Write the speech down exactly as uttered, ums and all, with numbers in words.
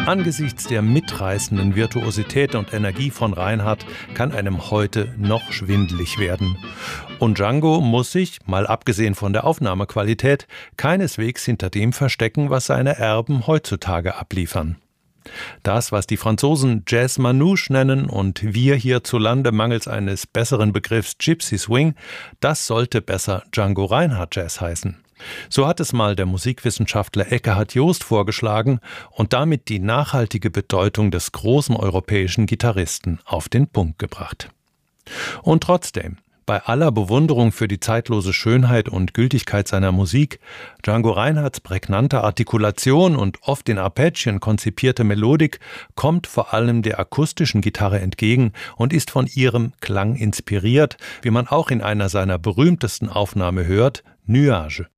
Angesichts der mitreißenden Virtuosität und Energie von Reinhardt kann einem heute noch schwindelig werden. Und Django muss sich, mal abgesehen von der Aufnahmequalität, keineswegs hinter dem verstecken, was seine Erben heutzutage abliefern. Das, was die Franzosen Jazz Manouche nennen und wir hierzulande mangels eines besseren Begriffs Gypsy Swing, das sollte besser Django Reinhardt Jazz heißen. So hat es mal der Musikwissenschaftler Ekkehard Joost vorgeschlagen und damit die nachhaltige Bedeutung des großen europäischen Gitarristen auf den Punkt gebracht. Und trotzdem, bei aller Bewunderung für die zeitlose Schönheit und Gültigkeit seiner Musik, Django Reinhardts prägnante Artikulation und oft in Arpeggien konzipierte Melodik kommt vor allem der akustischen Gitarre entgegen und ist von ihrem Klang inspiriert, wie man auch in einer seiner berühmtesten Aufnahmen hört, Nuage.